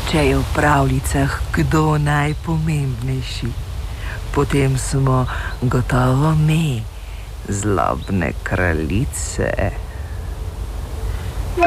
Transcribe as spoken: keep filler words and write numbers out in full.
Če je v pravljicah kdo najpomembnejši, potem smo gotovo mi, zlobne kraljice.